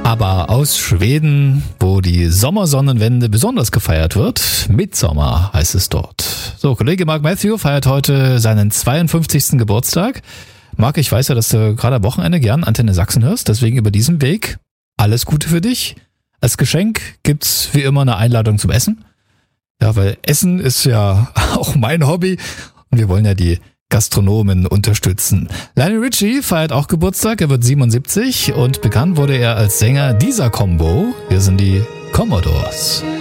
Aber aus Schweden, wo die Sommersonnenwende besonders gefeiert wird, Midsommar heißt es dort. So, Kollege Mark Matthew feiert heute seinen 52. Geburtstag. Mark, ich weiß ja, dass du gerade am Wochenende gern Antenne Sachsen hörst, deswegen über diesen Weg alles Gute für dich. Als Geschenk gibt's wie immer eine Einladung zum Essen. Ja, weil Essen ist ja auch mein Hobby und wir wollen ja die Gastronomen unterstützen. Lionel Richie feiert auch Geburtstag, er wird 77 und bekannt wurde er als Sänger dieser Combo. Hier sind die Commodores.